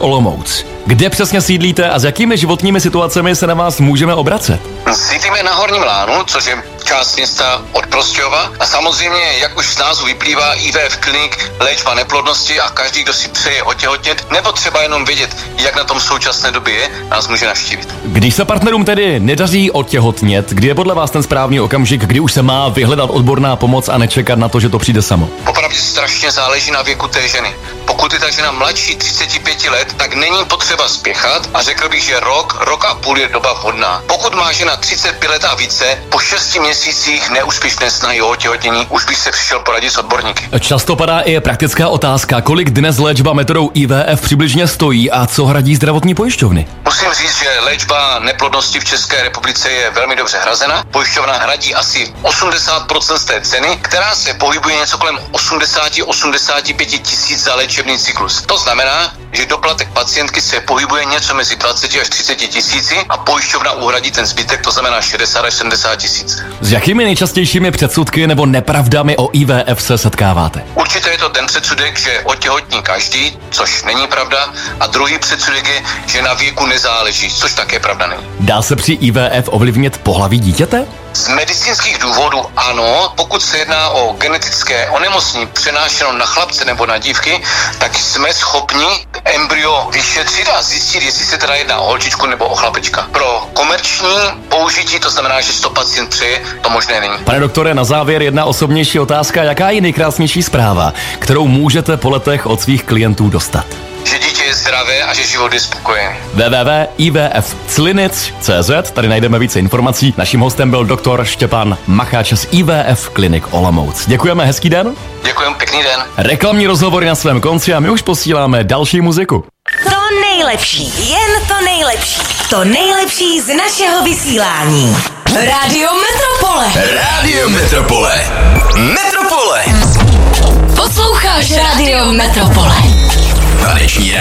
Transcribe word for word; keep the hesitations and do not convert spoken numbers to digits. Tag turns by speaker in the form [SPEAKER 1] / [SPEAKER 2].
[SPEAKER 1] Olomouc. Kde přesně sídlíte a s jakými životními situacemi se na vás můžeme obracet?
[SPEAKER 2] Sídlíme na Horním Lánu, což je část města od Prostějova a samozřejmě, jak už z názvu vyplývá, í vé ef klinik, léčba neplodnosti a každý, kdo si přeje otěhotnět nebo třeba jenom vědět, jak na tom v současné době je, nás může navštívit.
[SPEAKER 1] Když se partnerům tedy nedaří otěhotnět, kdy je podle vás ten správný okamžik, kdy už se má vyhledat odborná pomoc a nečekat na to, že to přijde samo?
[SPEAKER 2] Popravdě strašně záleží na věku té ženy. Pokud je ta žena mladší třicet pět let, tak není potřeba spěchat a řekl bych, že rok, rok a půl je doba vhodná. Pokud má žena třicet pět let a více, po šesti měsících neúspěšné snahy o otěhotnění už bych se přišel poradit s odborníky.
[SPEAKER 1] Často padá i praktická otázka, kolik dnes léčba metodou í vé ef přibližně stojí a co hradí zdravotní pojišťovny?
[SPEAKER 2] Musím říct, že léčba neplodnosti v České republice je velmi dobře hrazena. Pojišťovna hradí asi osmdesát procent z té ceny, která se pohybuje něco kolem osmdesát až osmdesát pět tisíc za léčebný cyklus. To znamená, že doplatek pacientky se pohybuje něco mezi dvacet až třicet tisíci a pojišťovna uhradí ten zbytek, to znamená šedesát až sedmdesát tisíc.
[SPEAKER 1] S jakými nejčastějšími předsudky nebo nepravdami o í vé ef se setkáváte?
[SPEAKER 2] Určitě je to ten předsudek, že otěhotní každý, což není pravda, a druhý předsudek je, že na věku nezáleží, což také pravda není.
[SPEAKER 1] Dá se při í vé ef ovlivnit pohlaví dítěte?
[SPEAKER 2] Z medicínských důvodů ano, pokud se jedná o genetické onemocnění přenášeno na chlapce nebo na dívky, tak jsme schopni embryo vyšetřit a zjistit, jestli se teda jedná o holčičku nebo o chlapečka. Pro komerční použití, to znamená, že to pacient přeje, to možné není.
[SPEAKER 1] Pane doktore, na závěr jedna osobnější otázka. Jaká je nejkrásnější zpráva, kterou můžete po letech od svých klientů dostat?
[SPEAKER 2] Že dítě je zdravé a že život je spokojený.
[SPEAKER 1] w w w tečka i v f clinic tečka c z, tady najdeme více informací. Naším hostem byl doktor Štěpán Macháč z í vé ef Klinik Olomouc. Děkujeme, hezký den.
[SPEAKER 2] Děkujeme, pěkný den.
[SPEAKER 1] Reklamní rozhovory na svém konci a my už posíláme další muziku.
[SPEAKER 3] To nejlepší, jen to nejlepší. To nejlepší z našeho vysílání. Rádio Metropole.
[SPEAKER 4] Rádio Metropole. Metropole.
[SPEAKER 3] Posloucháš Rádio Metropole.
[SPEAKER 4] Taneční